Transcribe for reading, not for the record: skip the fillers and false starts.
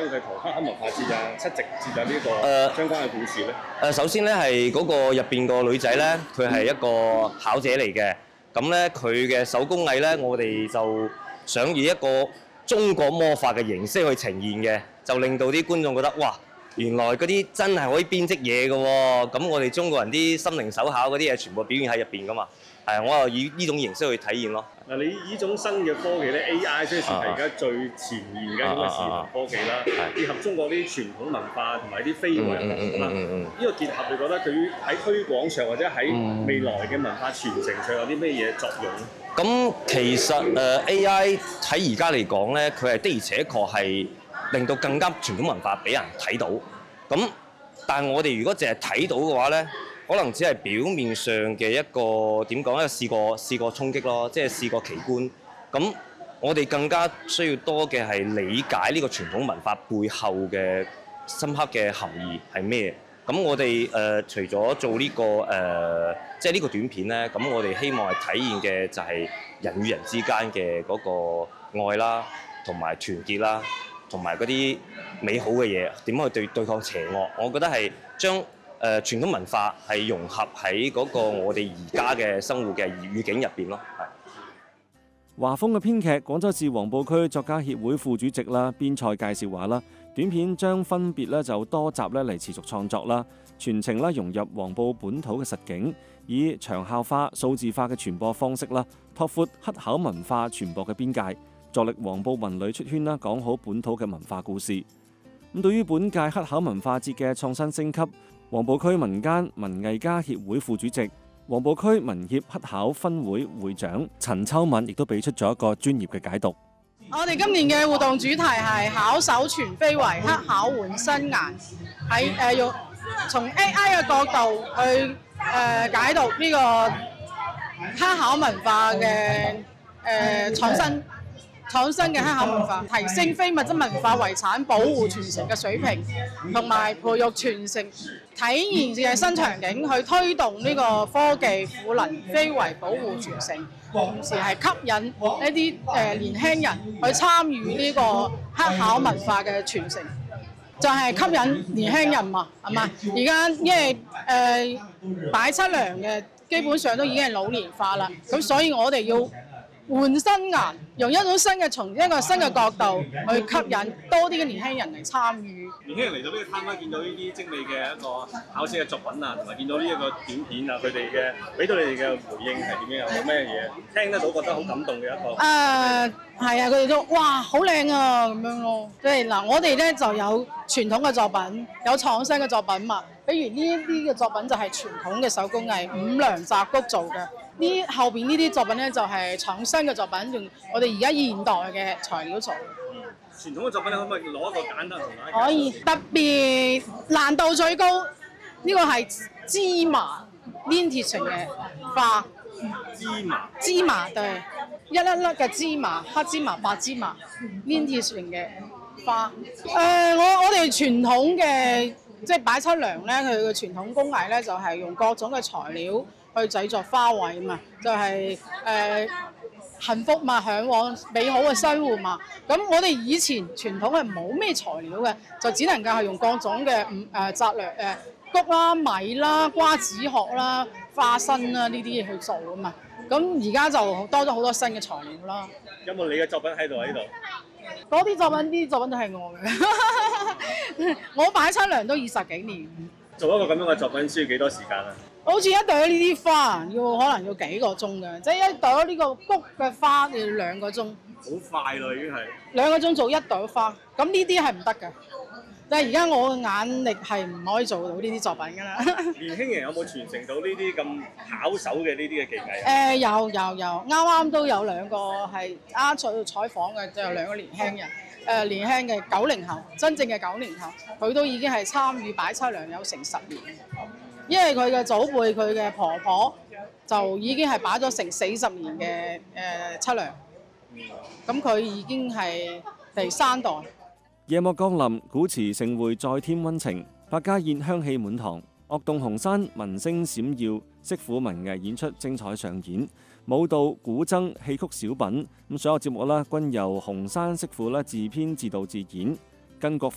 佢同黑口文化節啊、七夕節啊呢個相關嘅故事咧？ 首先咧係嗰個入邊個女仔咧，佢係一個巧姐嚟嘅。咁咧佢嘅手工藝咧，我哋就想以一個中國魔法嘅形式去呈現嘅，就令到啲觀眾覺得哇！原來嗰啲真係可以編織嘢嘅喎，咁我哋中國人啲心靈手巧嗰啲嘢全部表現喺入邊噶嘛，係我又以呢種形式去體現咯。 嗱，你呢種新嘅科技咧 AI 即係算係而家最前沿嘅一種視頻科技啦，結合中國啲傳統文化同埋啲非遺文化啦，呢個結合你覺得對於喺推廣上或者喺未來嘅文化傳承上有啲咩嘢作用咧？ 咁其實AI 喺而家嚟講咧，佢係的而且確係令到更加傳統文化俾人睇到，咁但係我哋如果淨係睇到嘅話咧，可能只係表面上嘅一個點講咧，試過衝擊咯，即係試過奇觀。咁我哋更加需要多嘅係理解呢個傳統文化背後嘅深刻嘅含義係咩？咁我哋除咗做呢個即係呢個短片咧，咁我哋希望係體現嘅就係人與人之間嘅嗰個愛啦，同埋團結啦。同埋嗰啲美好嘅嘢點樣去對抗邪惡？我覺得係將傳統文化係融合喺嗰個我哋而家嘅生活嘅語境入邊咯。 華豐嘅編劇、廣州市黃埔區作家協會副主席啦，邊塞介紹話啦，短片將分別咧就多集咧嚟持續創作啦，全程啦融入黃埔本土嘅實景，以長效化、數字化嘅傳播方式啦，拓闊黑巧文化傳播嘅邊界。助力黃埔文旅出圈啦，講好本土嘅文化故事。咁對於本屆黑巧文化節嘅創新升級，黃埔區民間文藝家協會副主席、黃埔區文協黑巧分會會長陳秋敏亦都俾出咗一個專業嘅解讀。 我哋今年嘅活動主題係巧手傳非遺，黑巧換新顏，喺用從 AI 嘅角度去解讀呢個黑巧文化嘅創新嘅黑巧文化，提升非物質文化遺產保護傳承嘅水平，同埋培育傳承體現嘅新場景，去推動呢個科技賦能非遺保護傳承，同時係吸引一啲年輕人去參與呢個黑巧文化嘅傳承，就係吸引年輕人嘛，係嘛？而家因為擺七娘嘅基本上都已經係老年化啦，咁所以我哋要換新顏，用一種從一個新嘅角度去吸引多啲嘅年輕人嚟參與。 年輕人嚟到呢個攤位，見到呢啲精美嘅一個巧姐嘅作品啊，同埋見到呢一個短片啊，佢哋嘅俾到你哋嘅回應係點樣？有冇咩嘢聽得到覺得好感動嘅一個？ 係啊，佢哋都哇好靚啊咁樣咯。即係嗱，我哋咧就有傳統嘅作品，有創新嘅作品嘛。比如呢一啲嘅作品就係傳統嘅手工藝五娘雜谷做嘅。呢後邊呢啲作品咧就係創新嘅作品，用我哋而家現代嘅材料做。 傳統嘅作品，你可唔可以攞一個簡單同大家？ 可以，特別難度最高，呢個係芝麻黏貼成嘅花。芝麻對，一粒粒嘅芝麻，黑芝麻、白芝麻黏貼成嘅花。我哋傳統嘅即係擺七娘咧，佢嘅傳統工藝咧就係用各種嘅材料去製作花卉嘛，就係幸福嘛，嚮往美好嘅生活嘛。咁我哋以前傳統係冇咩材料嘅，就只能夠係用各種嘅雜糧穀啦、米啦、瓜子殼啦、花生啦呢啲嘢去做啊嘛。咁而家就多咗好多新嘅材料啦。 有冇你嘅作品喺度喺度？ 嗰啲作品都係我嘅，我擺七娘都20幾年。 做一個咁樣嘅作品需要幾多時間啊？ 好似一朵呢啲花可能要幾個鐘嘅，即係一朵呢個菊嘅花要2個鐘。 好快咯，已經係 2個鐘做一朵花，咁呢啲係唔得㗎。但係而家我嘅眼力係唔可以做到呢啲作品㗎啦。 年輕人有冇傳承到呢啲咁巧手嘅呢啲嘅技藝？ 有，啱啱都有2個係採訪嘅，就有2個年輕人，年輕嘅90後，真正嘅90後，佢都已經係參與擺七娘有成10年。因為佢嘅祖輩，佢嘅婆婆就已經係擺咗成40年嘅七娘，咁佢已經係第3代。 夜幕降臨，古祠盛會再添溫情，百家宴香氣滿堂，樂動紅山，民聲閃耀，媳婦文藝演出精彩上演，舞蹈、古箏、戲曲小品，咁所有節目啦均由紅山媳婦啦自編自導自演，巾幗